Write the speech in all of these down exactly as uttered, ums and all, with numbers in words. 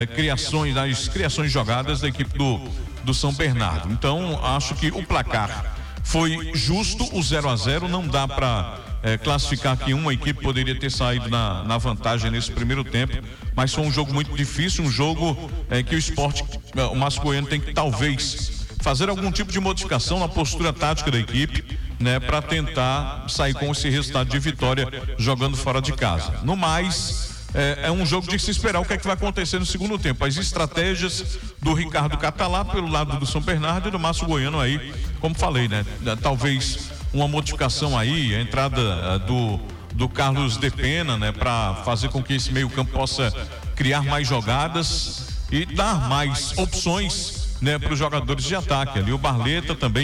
criações, das criações jogadas da equipe do, do São Bernardo. Então, acho que o placar foi justo, o zero a zero, não dá para é, classificar que uma equipe poderia ter saído na, na vantagem nesse primeiro tempo, mas foi um jogo muito difícil, um jogo é, que o Sport, o Márcio Goiano tem que talvez fazer algum tipo de modificação na postura tática da equipe, né, para tentar sair com esse resultado de vitória jogando fora de casa. No mais, É, é um jogo de se esperar o que é que vai acontecer no segundo tempo. As estratégias do Ricardo Catalá pelo lado do São Bernardo e do Márcio Goiano aí, como falei, né? Talvez uma modificação aí, a entrada do, do Carlos de Pena, né? Para fazer com que esse meio campo possa criar mais jogadas e dar mais opções, né? Para os jogadores de ataque. Ali o Barleta também,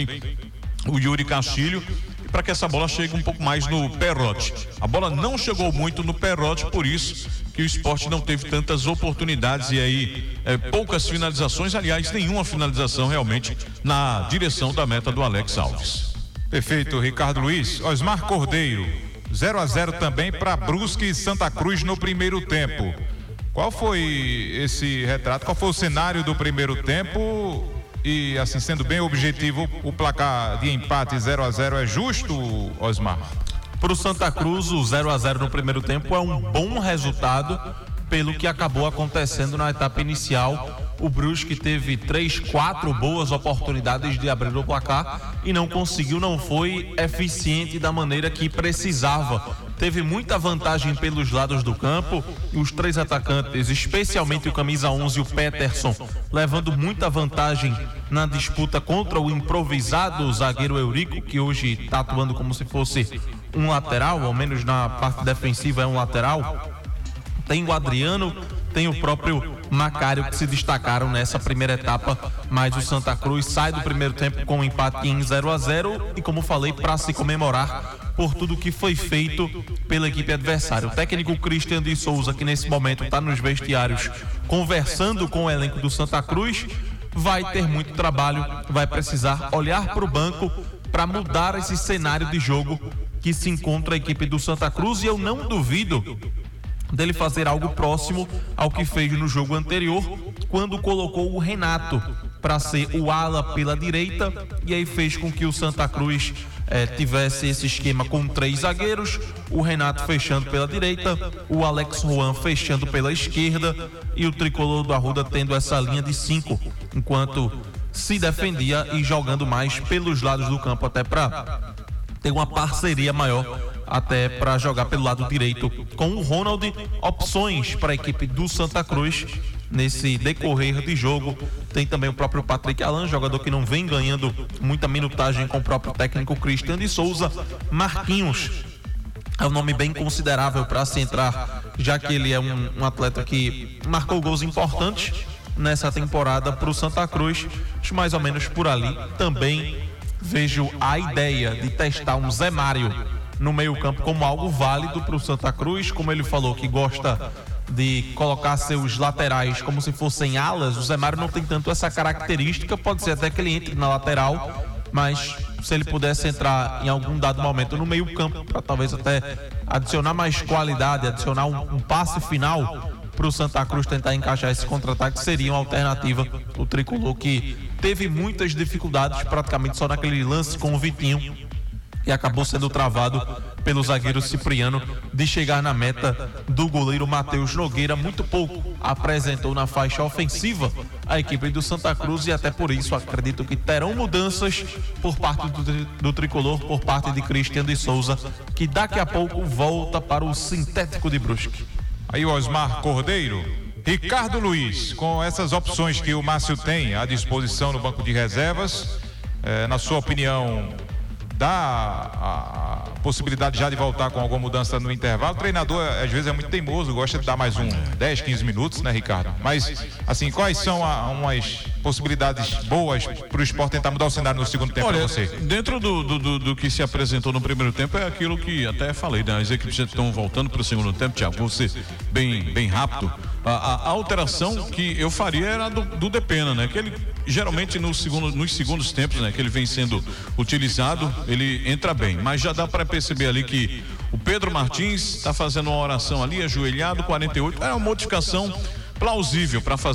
o Yuri Castilho, para que essa bola chegue um pouco mais no Perotti. A bola não chegou muito no Perotti, por isso que o Sport não teve tantas oportunidades e aí é, poucas finalizações, aliás, nenhuma finalização realmente na direção da meta do Alex Alves. Perfeito, Ricardo Luiz. Osmar Cordeiro, zero a zero também para Brusque e Santa Cruz no primeiro tempo. Qual foi esse retrato? Qual foi o cenário do primeiro tempo? E assim, sendo bem objetivo, o placar de empate zero a zero é justo, Osmar? Para o Santa Cruz, o zero a zero no primeiro tempo é um bom resultado pelo que acabou acontecendo na etapa inicial. O Brusque teve três, quatro boas oportunidades de abrir o placar e não conseguiu, não foi eficiente da maneira que precisava. Teve muita vantagem pelos lados do campo, os três atacantes, especialmente o camisa onze e o Peterson, levando muita vantagem na disputa contra o improvisado zagueiro Eurico, que hoje está atuando como se fosse um lateral, ao menos na parte defensiva é um lateral. Tem o Adriano, tem o próprio Macário, que se destacaram nessa primeira etapa, mas o Santa Cruz sai do primeiro tempo com um empate em zero a zero e, como falei, para se comemorar por tudo que foi feito pela equipe adversária. O técnico Christian de Souza, que nesse momento está nos vestiários conversando com o elenco do Santa Cruz, vai ter muito trabalho, vai precisar olhar para o banco para mudar esse cenário de jogo que se encontra a equipe do Santa Cruz, e eu não duvido dele fazer algo próximo ao que fez no jogo anterior, quando colocou o Renato para ser o ala pela direita, e aí fez com que o Santa Cruz eh, tivesse esse esquema com três zagueiros, o Renato fechando pela direita, o Alex Juan fechando pela esquerda e o tricolor do Arruda tendo essa linha de cinco, enquanto se defendia e jogando mais pelos lados do campo, até para ter uma parceria maior, até para jogar pelo lado direito com o Ronald. Opções para a equipe do Santa Cruz nesse decorrer de jogo. Tem também o próprio Patrick Alan, jogador que não vem ganhando muita minutagem com o próprio técnico Christian de Souza. Marquinhos é um nome bem considerável para se entrar, já que ele é um, um atleta que marcou gols importantes nessa temporada para o Santa Cruz, mais ou menos por ali. Também vejo a ideia de testar um Zé Mário no meio campo como algo válido para o Santa Cruz. Como ele falou que gosta de colocar seus laterais como se fossem alas, o Zé Mário não tem tanto essa característica. Pode ser até que ele entre na lateral, mas se ele pudesse entrar em algum dado momento no meio campo, para talvez até adicionar mais qualidade, adicionar um, um passe final para o Santa Cruz tentar encaixar esse contra-ataque, seria uma alternativa. O tricolor que teve muitas dificuldades praticamente só naquele lance com o Vitinho, e acabou sendo travado pelo zagueiro Cipriano de chegar na meta do goleiro Matheus Nogueira. Muito pouco apresentou na faixa ofensiva a equipe do Santa Cruz, e até por isso acredito que terão mudanças por parte do, do tricolor, por parte de Christian de Souza, que daqui a pouco volta para o sintético de Brusque. Aí o Osmar Cordeiro. Ricardo Luiz, com essas opções que o Márcio tem à disposição no banco de reservas, eh, na sua opinião, dá a, a possibilidade já de voltar com alguma mudança no intervalo? O treinador às vezes é muito teimoso, gosta de dar mais um dez, quinze minutos, né, Ricardo? Mas, assim, quais são a, umas possibilidades boas para o Sport tentar mudar o cenário no segundo tempo? Olha, para você? Dentro do, do, do, do que se apresentou no primeiro tempo, é aquilo que até falei, né? As equipes já estão voltando para o segundo tempo, Thiago, vou ser bem, bem rápido. A, a, a alteração que eu faria era do, do Depena, né? Que ele geralmente no segundo, nos segundos tempos, né, que ele vem sendo utilizado, ele entra bem, mas já dá para perceber ali que o Pedro Martins está fazendo uma oração ali, ajoelhado, quarenta e oito, é uma modificação plausível para fazer